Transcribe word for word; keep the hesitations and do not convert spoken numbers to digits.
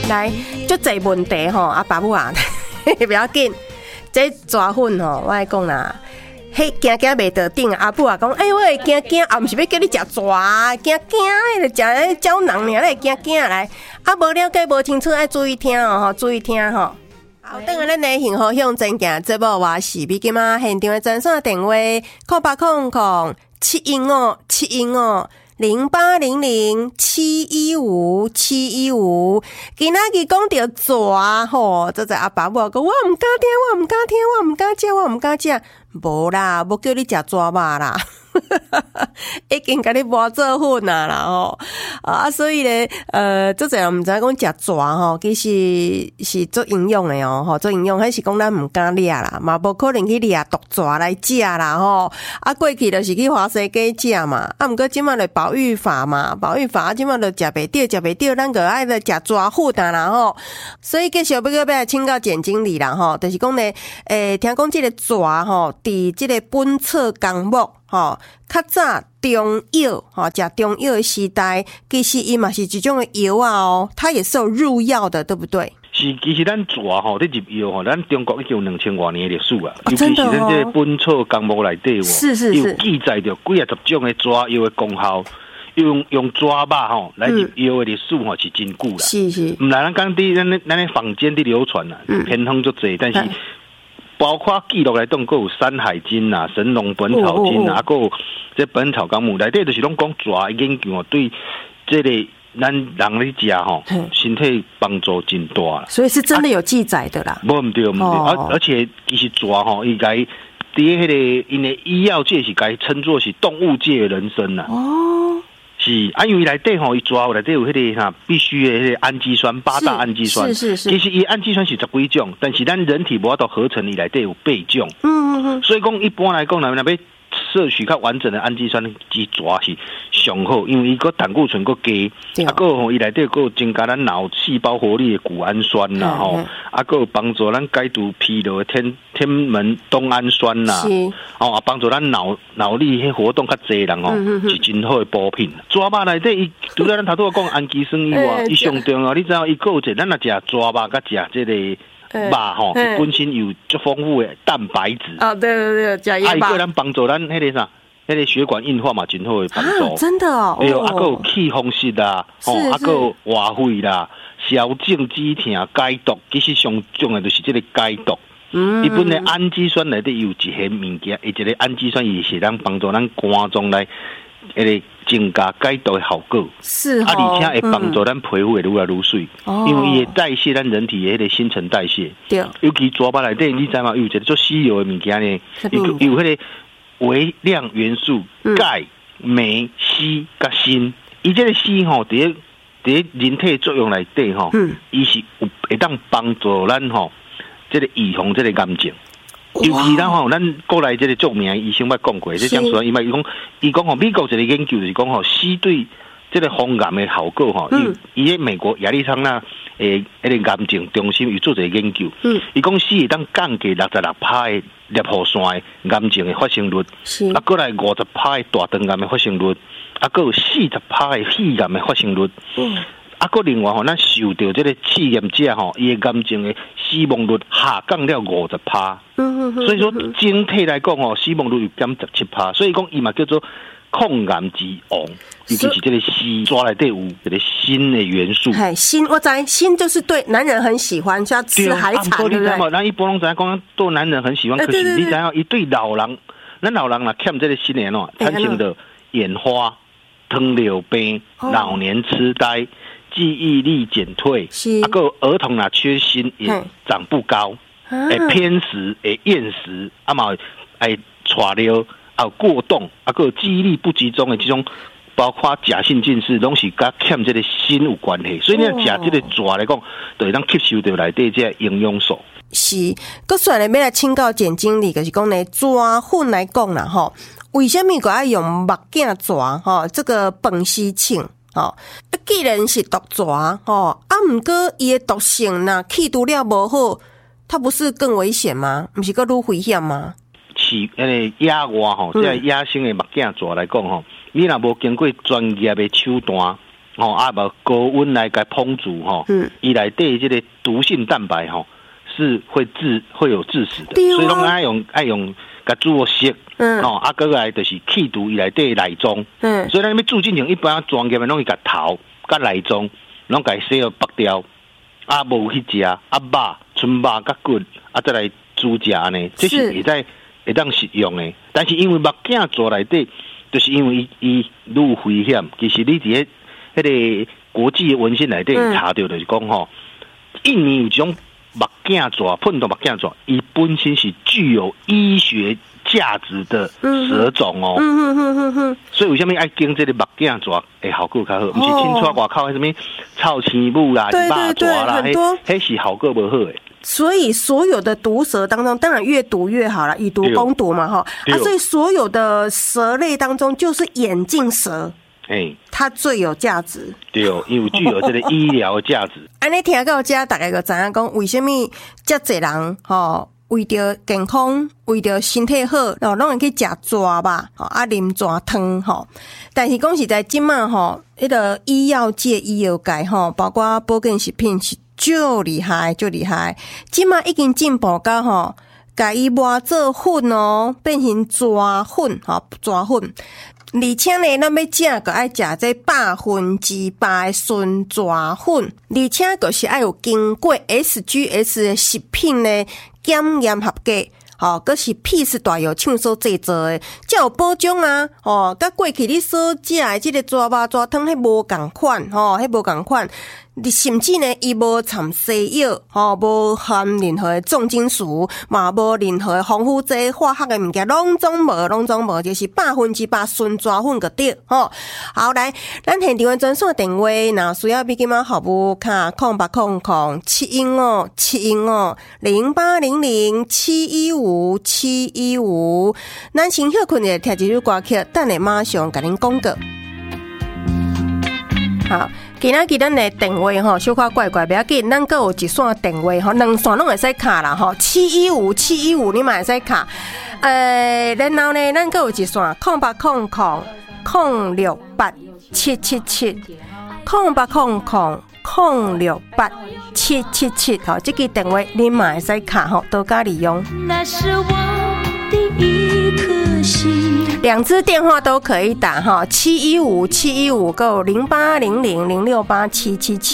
来，就这问题吼，啊爸母啊，不要紧，这蛇粉吼，我来讲啦。嘿，惊惊袂得顶，阿母啊讲，哎、欸，我会惊惊，啊，毋是要叫你食蛇，惊惊，迄个食迄胶囊尔，来惊惊来，啊，无了解无清楚，爱注意听哦，吼，注意听吼。好，等下咱的幸福向前行，节目我是比今仔现场的专线电话，空八空空七一五七一五。零八零零七一五七一五，今仔日讲到蛇吼，这在阿爸母讲，我唔敢听，我唔敢听，我唔敢食，我唔敢食，无啦，无叫你食蛇肉啦。已经甲你磨做粉啊啦吼啊，所以咧，呃，做侪人毋知讲食蛇吼，其实是足营养的哦，吼，足营养，迄是讲咱毋敢掠啦，嘛无可能去掠毒蛇来食啦吼。啊，过去就是去花西街食嘛，啊，毋过即马咧保育法嘛，保育法即马就食袂着，食袂着，咱个爱咧食蛇粉啊啦吼。所以继续要个要来请教简经理啦吼，就是讲咧，诶、欸，听讲即个蛇吼，伫即个本册纲目。吼，较早中药，吼，食中药的时代，其实伊嘛是一种的药啊哦，它也是有入药的，对不对？ 是，其实咱蛇吼，伫入药吼，咱中国已经有两千多年的历史啊。尤其是咱这个本草纲目内底， 是是是， 有记载着几啊十种的蛇药的功效，用用蛇肉吼来入药的历史吼是真久啦。 是是， 毋来咱讲伫咱咱的坊间伫流传啦，偏方足济，但是。包括记录来讲，还有《山海经》啊，《神农本草经》啊，还有这《本草纲目》内底，就是拢讲蛇研究哦，对这个咱人咧食吼，身体帮助真大啦。 所以是真的有记载的啦。 无唔对唔对，而而且其实蛇吼，伊该伫迄个因的医药界是该称作是动物界的人参啦。哦。是，啊，因为内底吼，伊蛇内底有迄个啥必须的迄个氨基酸，八大氨基酸。是是是。其实伊氨基酸是十几种，但是咱人体无法度合成，伊内底有八种。嗯嗯嗯。所以讲，一般来讲，咱要摄取较完整的氨基酸，之蛇是上好，因为伊个胆固醇个低，啊，个吼伊内底个增加咱脑细胞活力的谷氨酸啦，吼，啊，个帮助咱解除疲劳的天天门冬氨酸啦，哦，啊，帮助咱脑脑力迄活动较济人哦，是真好的补品。蛇肉内底伊除了咱头拄讲氨基酸以外，伊上重要，你知影伊个有一咱若食蛇肉甲食这个。肉吼，本身有足丰富的蛋白质。啊，对对对，加一。啊，伊个咱帮助咱迄个啥，迄个血管硬化嘛，真好的帮助。 真的哦。 哎呦，啊个有气风湿啦，哦，啊个有活血啦，消肿止痛、解毒，其实上重要就是这个解毒。嗯。一般的氨基酸内底有一项物件，伊一个氨基酸伊是咱帮助咱肝脏来。迄个增加解毒的效果，是、哦，啊，而且会帮助咱皮肤会愈来愈水，嗯、因为伊会代谢咱人体的迄个新陈代谢。对，尤其蛇肉内底，你知嘛？有一个做稀有的物件呢，有有迄个微量元素钙、镁、硒、甲锌。伊这个硒吼，伫伫人体作用内底吼，伊是有会当帮助咱吼，这个预防这个癌症。尤其咱吼，咱国内这个著名医生捌讲过，这讲出来，伊嘛伊讲，伊讲吼，美国一个研究就是讲吼，硒对这个防癌的效果吼，伊伊喺美国亚利桑那诶，迄个癌症中心有做一个研究，伊讲硒会当降低六十六趴的粒护腺的癌症的发生率，啊，过来五十趴的大肠癌的发生率，啊，个有四十趴的肺癌的发生率。啊，个另外吼，咱受到这个试验者吼，伊的癌症的死亡率下降了五十趴。嗯嗯所以说整体来讲吼，死亡率有减十七趴。所以讲伊嘛叫做抗癌之王，尤其是这个硒抓来底有一个新的元素。 哎，锌我知，锌就是对男人很喜欢，就要吃海产，对不对？ 咱一般拢知影讲，对男人很喜欢，可是你知影，伊对老人，咱老人若欠这个锌的喏，产生的眼花、糖尿病、老年痴呆。记忆力减退，啊个儿童啊缺锌也长不高，会偏食，会厌食，啊嘛会喘尿，啊过动，啊个记忆力不集中的这种，包括假性近视，拢是甲欠这个锌有关系。所以你要食这个蛇来讲，就会当吸收到内底这营养素。 是，佮算咧要来请教简经理，就是讲咧蛇粉来讲啦吼，为什么个爱用目镜蛇吼？这个本西庆。哦，既然是毒蛇哦，啊，毋过伊的毒性呐，气毒了无好，它不是更危险吗？不是更愈危险吗？ 是，迄个野外吼，即个野生的目镜蛇来讲吼，你若无经过专业的手段， 吼，啊无高温来甲烹煮吼，嗯，伊内底这个毒性蛋白吼是会致会有致死的，所以拢爱用爱用甲煮熟，嗯，哦，啊，过来就是去除伊内底内脏，嗯，所以咱要煮进前一般专业的拢会甲头甲内脏拢甲洗好剥掉，啊无去食，啊肉纯肉甲骨，啊再来煮食呢，这是会在会当食用的，但是因为目镜做内底。就是因为伊伊愈危险，其实你伫迄迄个国际文献内底查到，就是讲吼，印尼有一种目镜蛇，碰到目镜蛇，伊本身是具有医学价值的蛇种哦。嗯嗯嗯嗯嗯。所以为什么爱经这个目镜蛇的效果较好？不是清楚外口迄什么臭青母啦、肉蛇啦，迄迄是效果无好的。 所以所有的毒蛇当中，当然越毒越好了，以毒攻毒嘛，哈啊！所以所有的蛇类当中，就是眼镜蛇，哎，它最有价值。 对，因为具有这个医疗价值。 安尼听到这，大家就知影讲，为什么这济人吼为着健康，为着身体好，然后拢会去食蛇吧，吼啊啉蛇汤吼。但是讲实在，即马吼，迄个医药界、医药界吼，包括保健食品是。就厉害，就厉害！即马已经进步到吼，甲伊磨做粉哦，变成蛇粉，吼蛇粉。而且呢，咱要食个爱食这百分之百的纯蛇粉，而且就是爱有经过 S G S 的食品呢检验合格。哦，佫是屁是大药厂所制作的，才有保障啊！哦，甲过去你所食的即个蛇肉蛇汤，迄无共款，吼，迄无共款。甚至呢，伊无掺西药，吼，无含任何的重金属，嘛无任何的防腐剂、化学的物件，拢总无，拢总无，就是百分之百纯蛇粉个对，吼。好，来，咱现场的专线电话，若需要比金马服务卡空八空空七一五七一五零八零零七一五七一五，咱先休困的听一首歌曲，等下马上甲恁讲个。好。今仔日咱的电话吼，小可怪怪，不要紧，咱阁有一线电话吼，两线拢会使卡啦吼，七一五七一五你嘛会使卡，呃，然后呢，咱阁有一线空八空空空六八七七七，空八空空空六八七七七，吼，这个电话你嘛会使卡吼，多加利用。那是我的一颗心。两支电话都可以打哈，七一五七一五够零八零零零六八七七七。